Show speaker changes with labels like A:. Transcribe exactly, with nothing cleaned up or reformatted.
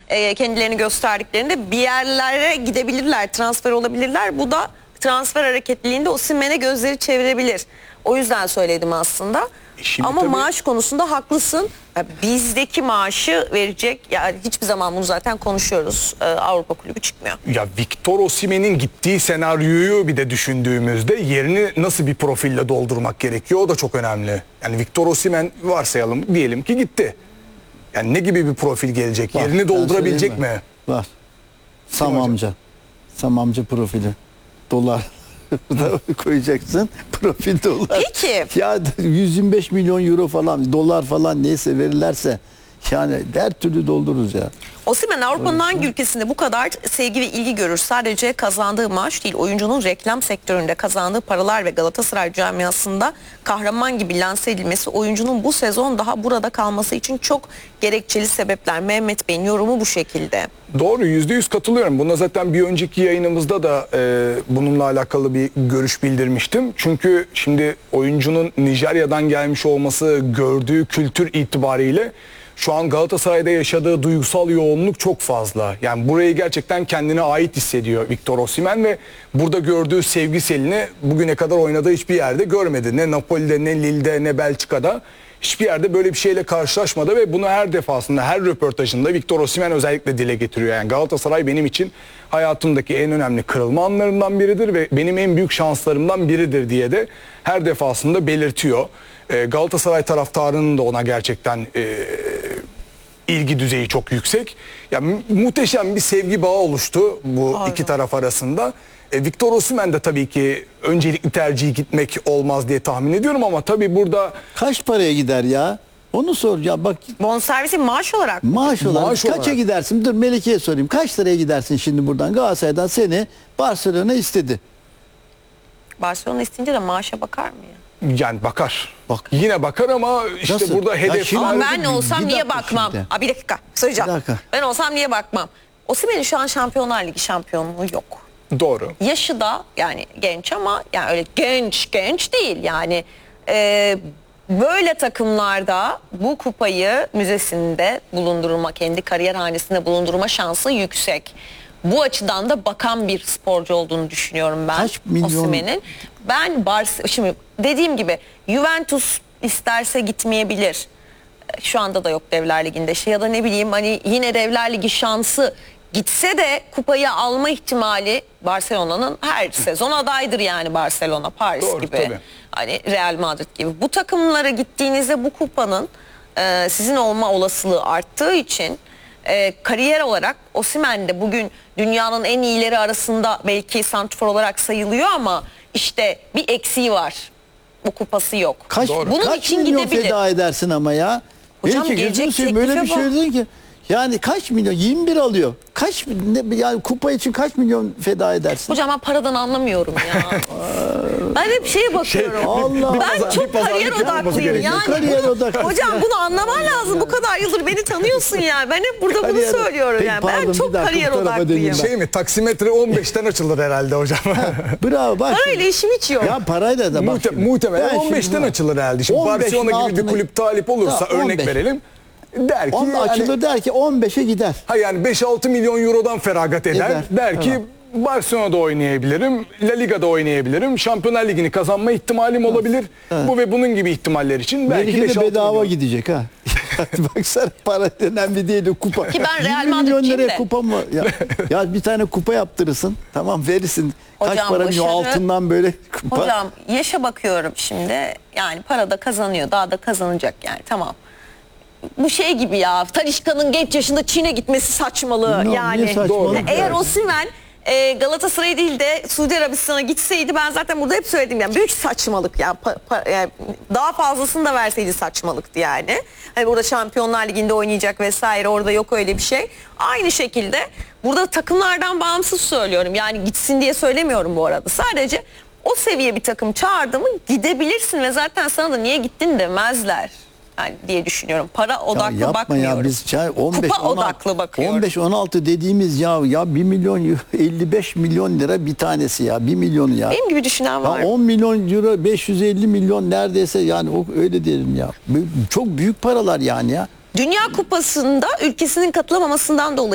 A: e, kendilerini gösterdiklerinde bir yerlere gidebilirler, transfer olabilirler. Bu da transfer hareketliliğinde Osimhen'e gözleri çevirebilir. O yüzden söyledim aslında.
B: Şimdi
A: ama
B: tabii...
A: maaş konusunda haklısın. Ya bizdeki maaşı verecek, yani hiçbir zaman bunu zaten konuşuyoruz. Ee, Avrupa kulübü çıkmıyor.
B: Ya Victor Osimhen'in gittiği senaryoyu bir de düşündüğümüzde yerini nasıl bir profille doldurmak gerekiyor, o da çok önemli. Yani Victor Osimhen varsayalım, diyelim ki gitti. Yani ne gibi bir profil gelecek?
C: Var,
B: yerini doldurabilecek mi?
C: mi? Var. Sam amca. Sam amca profili. Dolar koyacaksın. Profil dolar.
A: Peki.
C: Ya yüz yirmi beş milyon euro falan, dolar falan neyse verirlerse yani her türlü doldururuz ya.
A: Osimhen Avrupa'nın hangi ülkesinde bu kadar sevgi ve ilgi görür? Sadece kazandığı maaş değil, oyuncunun reklam sektöründe kazandığı paralar ve Galatasaray camiasında kahraman gibi lanse edilmesi oyuncunun bu sezon daha burada kalması için çok gerekçeli sebepler. Mehmet Bey'in yorumu bu şekilde.
B: Doğru, yüzde yüz katılıyorum. Buna zaten bir önceki yayınımızda da e, bununla alakalı bir görüş bildirmiştim. Çünkü şimdi oyuncunun Nijerya'dan gelmiş olması, gördüğü kültür itibariyle şu an Galatasaray'da yaşadığı duygusal yoğunluk çok fazla. Yani burayı gerçekten kendine ait hissediyor Victor Osimhen ve burada gördüğü sevgi selini bugüne kadar oynadığı hiçbir yerde görmedi. Ne Napoli'de, ne Lille'de, ne Belçika'da. Hiçbir yerde böyle bir şeyle karşılaşmadı ve bunu her defasında, her röportajında Victor Osimhen özellikle dile getiriyor. Yani Galatasaray benim için hayatımdaki en önemli kırılma anlarından biridir ve benim en büyük şanslarımdan biridir diye de her defasında belirtiyor. Ee, Galatasaray taraftarının da ona gerçekten e, ilgi düzeyi çok yüksek. Yani muhteşem bir sevgi bağı oluştu bu
A: Aynen.
B: iki taraf arasında. E, Victor Osimhen de tabii ki öncelikli tercihi gitmek olmaz diye tahmin ediyorum ama tabii burada...
C: Kaç paraya gider ya? Onu soracağım. Bak,
A: bonservisi maaş olarak mı?
C: maaş olarak
B: Maaş
C: kaça
B: olarak.
C: gidersin? Dur Melike'ye sorayım. Kaç liraya gidersin şimdi buradan? Galatasaray'dan seni Barcelona istedi.
A: Barcelona isteyince de maaşa bakar mı ya?
B: Yani bakar.
C: Bak.
B: Yine bakar ama işte
C: Nasıl?
B: burada
C: Ya
B: hedef...
C: şimdi-
A: Ama
C: Abi,
A: ben olsam
C: bir
A: niye
C: dakika
A: bakmam?
C: şimdi.
A: Aa, bir dakika söyleyeceğim.
C: Bir dakika.
A: Ben olsam niye bakmam? Osimhen'in şu an Şampiyonlar Ligi şampiyonluğu yok.
B: Doğru.
A: Yaşı da yani genç ama yani öyle genç genç değil yani. Ee, böyle takımlarda bu kupayı müzesinde bulundurma, kendi kariyer hanesinde bulundurma şansı yüksek. Bu açıdan da bakan bir sporcu olduğunu düşünüyorum ben.
C: Kaç milyon-
A: Osimhen'in. Ben Bars şimdi dediğim gibi Juventus isterse gitmeyebilir. Şu anda da yok Devler Ligi'nde şey ya da ne bileyim hani yine Devler Ligi şansı gitse de kupayı alma ihtimali Barcelona'nın her sezon adaydır yani Barcelona, Paris
B: Doğru,
A: gibi.
B: tabii.
A: Hani Real Madrid gibi. Bu takımlara gittiğinizde bu kupanın e, sizin olma olasılığı arttığı için e, kariyer olarak Osimhen de bugün dünyanın en iyileri arasında belki santrfor olarak sayılıyor ama işte bir eksiği var. Bu kupası yok.
C: Kaç,
A: Bunun
C: kaç
A: için
C: milyon
A: gidebilir.
C: feda edersin ama ya?
A: Hocam
C: Belki
A: gelecek
C: gözünü seveyim, böyle bir
A: teklife
C: şey
A: bak.
C: dedin ki. Yani kaç milyon? yirmi bir alıyor. Kaç ne, yani kupa için kaç milyon feda edersin?
A: Hocam ben paradan anlamıyorum ya. Ben hep şeye bakıyorum.
C: Allah
A: ben
B: Allah.
A: çok
B: Bir pazarlık
A: kariyer
B: yapılması
A: odaklıyım
B: gerekiyor.
A: yani.
C: Kariyer
A: bunu-
C: odaklı.
A: Hocam bunu anlaman lazım. Bu kadar yıldır beni tanıyorsun yani. Ben hep burada bunu
C: Kariyer-
A: söylüyorum
C: Peki,
A: yani.
C: pardon,
A: Ben
C: bir
A: çok
C: dakika,
A: kariyer
C: bu tarafa
A: odaklıyım.
C: döneyim ben.
B: Şey mi, taksimetre on beşten açılır herhalde hocam.
C: Bravo bak.
A: Parayla işim hiç yok.
C: Ya parayla da bak.
B: Muhte
C: şimdi.
B: muhtemelen
C: Ben
B: on beşten
C: şimdi-
B: açılır herhalde. Şimdi
C: on beşin
B: Barcelona gibi bir
C: altına-
B: kulüp talip olursa
C: Ya, on
B: örnek
C: beş.
B: verelim. Der ki
C: On,
B: yani,
C: açılır der ki on beşe gider.
B: ha yani beş altı milyon eurodan feragat eder.
C: Eder.
B: Der ki
C: Evet.
B: Barcelona'da oynayabilirim, La Liga'da oynayabilirim, Şampiyonlar Ligi'ni kazanma ihtimalim olabilir. Bu ve bunun gibi ihtimaller için belki
C: Belki
B: beş
C: de
B: altı
C: bedava
B: milyon.
C: gidecek ha. Baksana para önemli değil o kupa.
A: Ki ben Real
C: yirmi milyon
A: Madrid'ciyim
C: liraya
A: de.
C: kupa mı? Ya, ya bir tane kupa yaptırırsın. Tamam verirsin. Kaç
A: Hocam
C: para milyon
A: başarı-
C: altından böyle kupa.
A: Hocam yaşa bakıyorum şimdi. Yani para da kazanıyor. Daha da kazanacak yani tamam. Bu şey gibi ya. Talisca'nın genç yaşında Çin'e gitmesi saçmalığı
C: Ne-
A: yani.
C: niye saçmalık
B: Doğru.
C: yani?
A: Eğer Osimhen e, Galatasaray değil de Suudi Arabistan'a gitseydi ben zaten burada hep söyledim yani büyük saçmalık yani, pa- pa- yani daha fazlasını da verseydi saçmalıktı yani. Hani burada Şampiyonlar Ligi'nde oynayacak vesaire orada yok öyle bir şey. Aynı şekilde burada takımlardan bağımsız söylüyorum yani gitsin diye söylemiyorum bu arada. Sadece o seviye bir takım çağırdı mı gidebilirsin ve zaten sana da niye gittin demezler. Yani diye düşünüyorum. Para odaklı
C: Ya yapma
A: bakmıyoruz.
C: ya biz çay on beş
A: Kupa
C: on altı
A: odaklı bakıyoruz.
C: on beş on altı dediğimiz ya ya bir milyon elli beş milyon lira bir tanesi ya bir milyonu ya.
A: Benim gibi düşünen var.
C: Ya on milyon euro beş yüz elli milyon neredeyse yani o öyle diyelim ya. Çok büyük paralar yani ya.
A: Dünya Kupası'nda ülkesinin katılamamasından dolayı